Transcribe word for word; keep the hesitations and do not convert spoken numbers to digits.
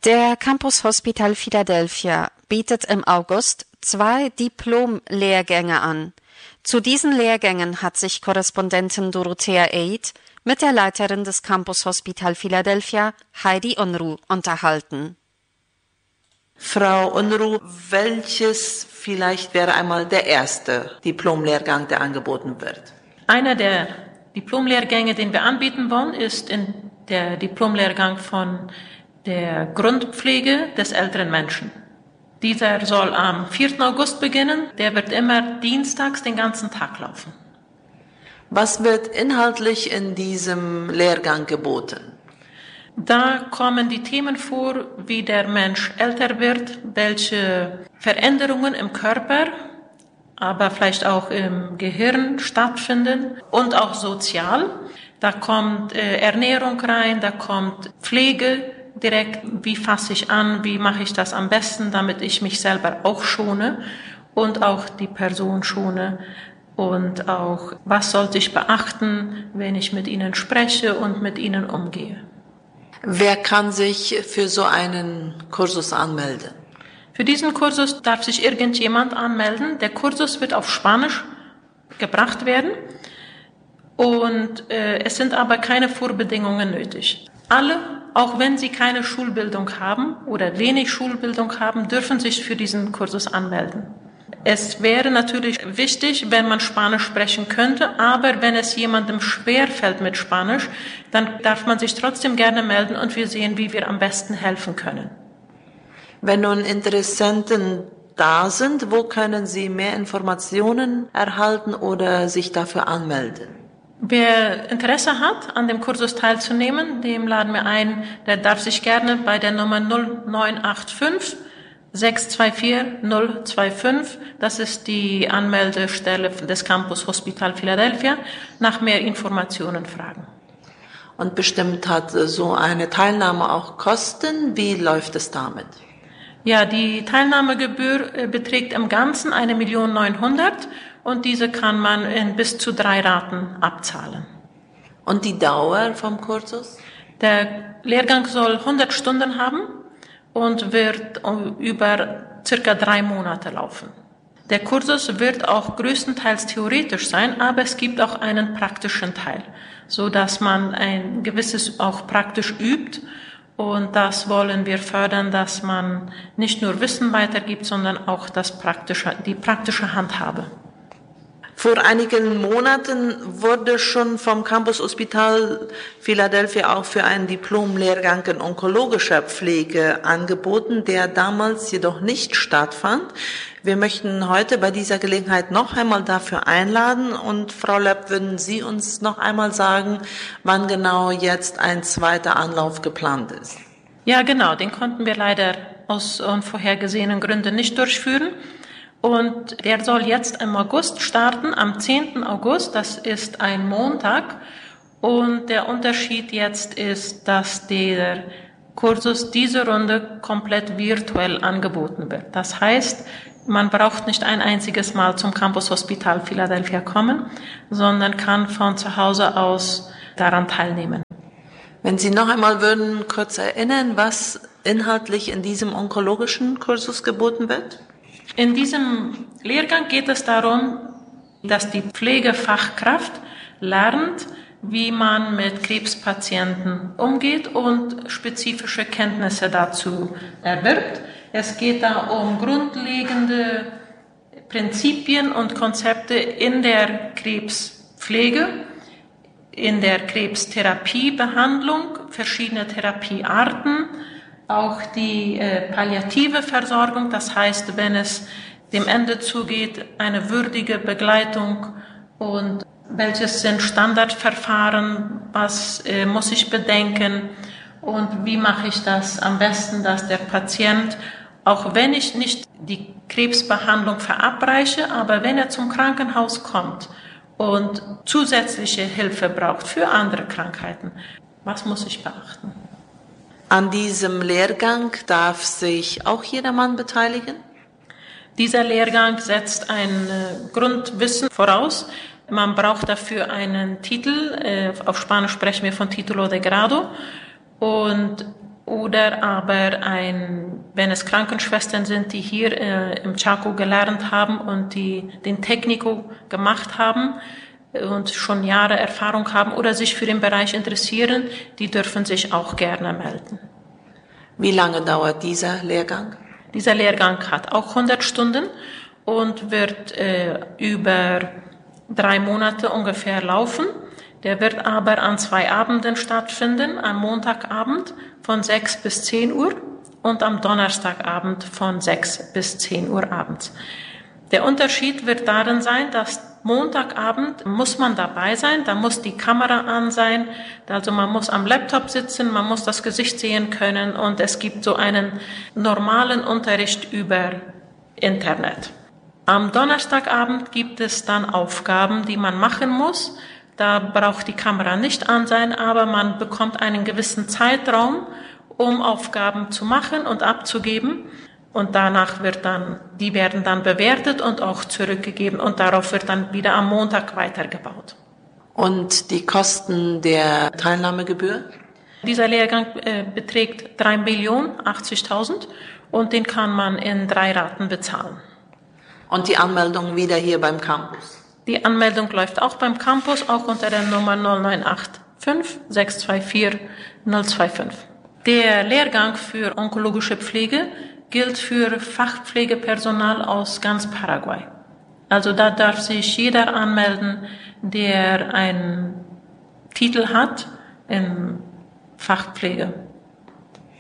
Der Campus Hospital Philadelphia bietet im August zwei Diplom-Lehrgänge an. Zu diesen Lehrgängen hat sich Korrespondentin Dorothea Eid mit der Leiterin des Campus Hospital Philadelphia, Heidi Unruh, unterhalten. Frau Unruh, welches vielleicht wäre einmal der erste Diplomlehrgang, der angeboten wird? Einer der Diplomlehrgänge, den wir anbieten wollen, ist in der Diplomlehrgang von der Grundpflege des älteren Menschen. Dieser soll am vierten August beginnen. Der wird immer dienstags den ganzen Tag laufen. Was wird inhaltlich in diesem Lehrgang geboten? Da kommen die Themen vor, wie der Mensch älter wird, welche Veränderungen im Körper, aber vielleicht auch im Gehirn stattfinden und auch sozial. Da kommt äh, Ernährung rein, da kommt Pflege direkt, wie fasse ich an, wie mache ich das am besten, damit ich mich selber auch schone und auch die Person schone. Und auch, was sollte ich beachten, wenn ich mit ihnen spreche und mit ihnen umgehe. Wer kann sich für so einen Kursus anmelden? Für diesen Kursus darf sich irgendjemand anmelden. Der Kursus wird auf Spanisch gebracht werden und äh, es sind aber keine Vorbedingungen nötig. Alle, auch wenn sie keine Schulbildung haben oder wenig Schulbildung haben, dürfen sich für diesen Kursus anmelden. Es wäre natürlich wichtig, wenn man Spanisch sprechen könnte, aber wenn es jemandem schwerfällt mit Spanisch, dann darf man sich trotzdem gerne melden und wir sehen, wie wir am besten helfen können. Wenn nun Interessenten da sind, wo können sie mehr Informationen erhalten oder sich dafür anmelden? Wer Interesse hat, an dem Kursus teilzunehmen, dem laden wir ein, der darf sich gerne bei der Nummer null neun acht fünf sechs zwei vier null zwei fünf, das ist die Anmeldestelle des Campus Hospital Philadelphia, nach mehr Informationen fragen. Und bestimmt hat so eine Teilnahme auch Kosten. Wie läuft es damit? Ja, die Teilnahmegebühr beträgt im Ganzen eine Million neunhundert und diese kann man in bis zu drei Raten abzahlen. Und die Dauer vom Kursus? Der Lehrgang soll hundert Stunden haben und wird über circa drei Monate laufen. Der Kursus wird auch größtenteils theoretisch sein, aber es gibt auch einen praktischen Teil, so dass man ein gewisses auch praktisch übt. Und das wollen wir fördern, dass man nicht nur Wissen weitergibt, sondern auch das praktische, die praktische Handhabe. Vor einigen Monaten wurde schon vom Campus Hospital Philadelphia auch für einen Diplomlehrgang in onkologischer Pflege angeboten, der damals jedoch nicht stattfand. Wir möchten heute bei dieser Gelegenheit noch einmal dafür einladen und Frau Löpp, würden Sie uns noch einmal sagen, wann genau jetzt ein zweiter Anlauf geplant ist? Ja, genau, den konnten wir leider aus unvorhergesehenen Gründen nicht durchführen. Und der soll jetzt im August starten, am zehnten August, das ist ein Montag. Und der Unterschied jetzt ist, dass der Kursus diese Runde komplett virtuell angeboten wird. Das heißt, man braucht nicht ein einziges Mal zum Campus Hospital Philadelphia kommen, sondern kann von zu Hause aus daran teilnehmen. Wenn Sie noch einmal würden kurz erinnern, was inhaltlich in diesem onkologischen Kursus geboten wird? In diesem Lehrgang geht es darum, dass die Pflegefachkraft lernt, wie man mit Krebspatienten umgeht und spezifische Kenntnisse dazu erwirbt. Es geht da um grundlegende Prinzipien und Konzepte in der Krebspflege, in der Krebstherapiebehandlung, verschiedene Therapiearten, auch die äh, palliative Versorgung, das heißt, wenn es dem Ende zugeht, eine würdige Begleitung und welches sind Standardverfahren, was äh, muss ich bedenken und wie mache ich das am besten, dass der Patient, auch wenn ich nicht die Krebsbehandlung verabreiche, aber wenn er zum Krankenhaus kommt und zusätzliche Hilfe braucht für andere Krankheiten, was muss ich beachten? An diesem Lehrgang darf sich auch jedermann beteiligen? Dieser Lehrgang setzt ein äh, Grundwissen voraus. Man braucht dafür einen Titel. Äh, auf Spanisch sprechen wir von Título de Grado. Und oder aber ein, wenn es Krankenschwestern sind, die hier äh, im Chaco gelernt haben und die den Technico gemacht haben und schon Jahre Erfahrung haben oder sich für den Bereich interessieren, die dürfen sich auch gerne melden. Wie lange dauert dieser Lehrgang? Dieser Lehrgang hat auch hundert Stunden und wird äh, über drei Monate ungefähr laufen. Der wird aber an zwei Abenden stattfinden, am Montagabend von sechs bis zehn Uhr und am Donnerstagabend von sechs bis zehn Uhr abends. Der Unterschied wird darin sein, dass Montagabend muss man dabei sein, da muss die Kamera an sein, also man muss am Laptop sitzen, man muss das Gesicht sehen können und es gibt so einen normalen Unterricht über Internet. Am Donnerstagabend gibt es dann Aufgaben, die man machen muss. Da braucht die Kamera nicht an sein, aber man bekommt einen gewissen Zeitraum, um Aufgaben zu machen und abzugeben. Und danach wird dann, die werden dann bewertet und auch zurückgegeben. Und darauf wird dann wieder am Montag weitergebaut. Und die Kosten der Teilnahmegebühr? Dieser Lehrgang äh, beträgt drei Millionen achtzigtausend und den kann man in drei Raten bezahlen. Und die Anmeldung wieder hier beim Campus? Die Anmeldung läuft auch beim Campus, auch unter der Nummer null neun acht fünf sechs zwei vier null zwei fünf. Der Lehrgang für onkologische Pflege gilt für Fachpflegepersonal aus ganz Paraguay. Also da darf sich jeder anmelden, der einen Titel hat in Fachpflege.